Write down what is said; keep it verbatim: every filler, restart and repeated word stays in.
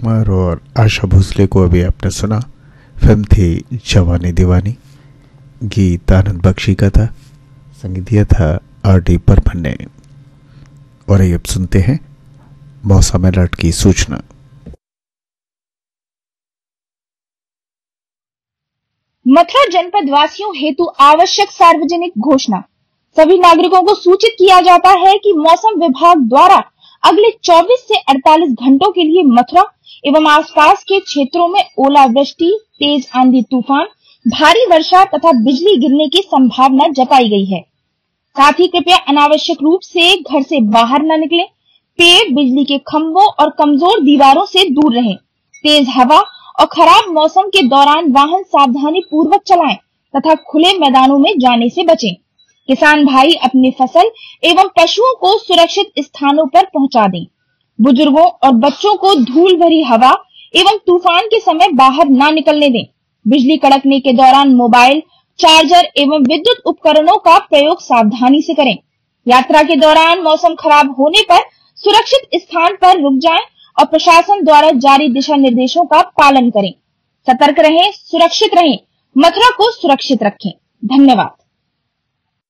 कुमार और आशा भोसले को अभी आपने सुना। फिल्म थी जवानी दीवानी। गीत आनंद बख्शी का था, संगीत दिया था आर डी बर्मन ने। और अब सुनते हैं मौसम अलर्ट की सूचना। मथुरा जनपद वासियों हेतु आवश्यक सार्वजनिक घोषणा। सभी नागरिकों को सूचित किया जाता है कि मौसम विभाग द्वारा अगले चौबीस से अड़तालीस घंटों के लिए मथुरा एवं आसपास के क्षेत्रों में ओलावृष्टि, तेज आंधी तूफान, भारी वर्षा तथा बिजली गिरने की संभावना जताई गई है। साथ ही कृपया अनावश्यक रूप से घर से बाहर न निकलें। पेड़, बिजली के खंभों और कमजोर दीवारों से दूर रहें। तेज हवा और खराब मौसम के दौरान वाहन सावधानी पूर्वक चलाएं तथा खुले मैदानों में जाने से बचें। किसान भाई अपनी फसल एवं पशुओं को सुरक्षित स्थानों पर पहुंचा दें। बुजुर्गों और बच्चों को धूल भरी हवा एवं तूफान के समय बाहर न निकलने दें। बिजली कड़कने के दौरान मोबाइल, चार्जर एवं विद्युत उपकरणों का प्रयोग सावधानी से करें। यात्रा के दौरान मौसम खराब होने पर सुरक्षित स्थान पर रुक जाएं और प्रशासन द्वारा जारी दिशा निर्देशों का पालन करें। सतर्क रहें, सुरक्षित रहें, मथुरा को सुरक्षित रखें। धन्यवाद।